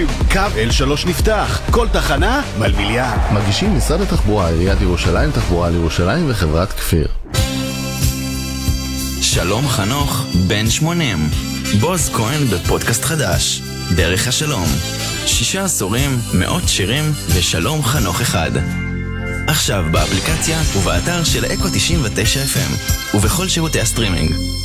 נוסעים. קו L3 נפתח. כל תחנה מלמיליאן. מגישים משרד התחבורה, עיריית ירושלים, תחבורה לירושלים וחברת כפיר. שלום חנוך, בן 80. בוז כהן בפודקאסט חדש. דרך השלום. 6 עשורים, מאות שירים ושלום חנוך אחד. עכשיו באפליקציה ובאתר של אקו 99 FM ובכל שירותי הסטרימינג.